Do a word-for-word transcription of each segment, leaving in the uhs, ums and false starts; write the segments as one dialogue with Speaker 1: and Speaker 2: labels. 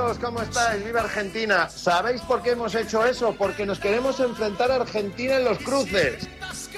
Speaker 1: amigos, ¿cómo estáis? ¡Viva Argentina! ¿Sabéis por qué hemos hecho eso? Porque nos queremos enfrentar a Argentina en los cruces.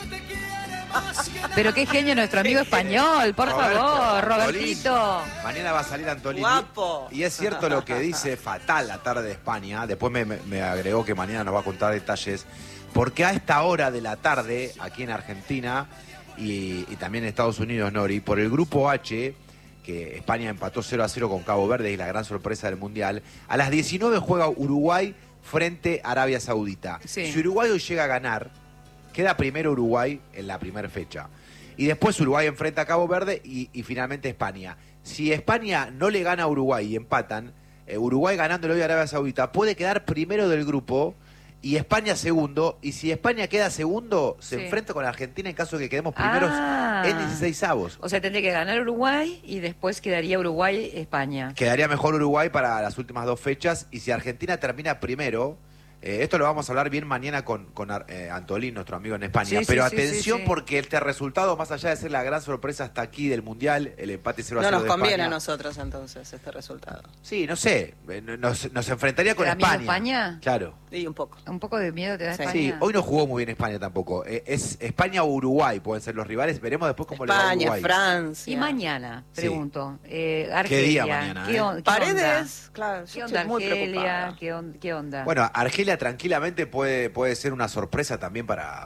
Speaker 2: Pero qué genio nuestro amigo español, por
Speaker 3: Roberto,
Speaker 2: favor, Robertito.
Speaker 3: Mañana va a salir Antolín.
Speaker 4: Guapo.
Speaker 3: Y es cierto lo que dice Fatal la tarde de España. Después me, me, me agregó que mañana nos va a contar detalles. Porque a esta hora de la tarde, aquí en Argentina y, y también en Estados Unidos, Nori, por el grupo H, que España empató cero a cero con Cabo Verde y la gran sorpresa del Mundial, a las diecinueve juega Uruguay frente a Arabia Saudita.
Speaker 2: Sí.
Speaker 3: Si Uruguay hoy llega a ganar, queda primero Uruguay en la primera fecha. Y después Uruguay enfrenta a Cabo Verde y, y finalmente España. Si España no le gana a Uruguay y empatan, eh, Uruguay ganándole hoy a Arabia Saudita puede quedar primero del grupo y España segundo. Y si España queda segundo, se
Speaker 2: Sí.
Speaker 3: enfrenta con Argentina en caso de que quedemos primeros
Speaker 2: Ah.
Speaker 3: en dieciseisavos.
Speaker 2: O sea, tendría que ganar Uruguay y después quedaría Uruguay-España.
Speaker 3: Quedaría mejor Uruguay para las últimas dos fechas. Y si Argentina termina primero... Eh, esto lo vamos a hablar bien mañana con, con eh, Antolín, nuestro amigo en España.
Speaker 2: Sí,
Speaker 3: Pero
Speaker 2: sí, sí,
Speaker 3: atención
Speaker 2: sí, sí.
Speaker 3: porque este resultado, más allá de ser la gran sorpresa hasta aquí del Mundial, el empate cero a
Speaker 4: No
Speaker 3: cero
Speaker 4: nos
Speaker 3: de
Speaker 4: conviene
Speaker 3: España.
Speaker 4: a nosotros entonces este resultado.
Speaker 3: Sí, no sé. eh, Nos, nos enfrentaría con
Speaker 2: ¿Te da miedo
Speaker 3: España.
Speaker 2: España?
Speaker 3: Claro.
Speaker 4: Y un poco.
Speaker 2: Un poco de miedo te da
Speaker 4: Sí.
Speaker 2: España.
Speaker 3: Sí, hoy no jugó muy bien España tampoco. Eh, es España o Uruguay pueden ser los rivales. Veremos después cómo le va a
Speaker 4: España,
Speaker 3: Uruguay.
Speaker 4: Francia.
Speaker 2: Y mañana,
Speaker 3: Sí.
Speaker 2: pregunto, eh,
Speaker 3: ¿Qué
Speaker 2: Argelia,
Speaker 3: día mañana,
Speaker 2: ¿qué,
Speaker 3: eh?
Speaker 2: on- qué
Speaker 4: Paredes,
Speaker 2: onda?
Speaker 4: claro,
Speaker 2: ¿Qué
Speaker 4: yo
Speaker 2: onda
Speaker 4: estoy muy
Speaker 2: Argelia?
Speaker 4: preocupada.
Speaker 2: ¿Qué, on- qué onda?
Speaker 3: Bueno, Argelia tranquilamente puede, puede ser una sorpresa también para,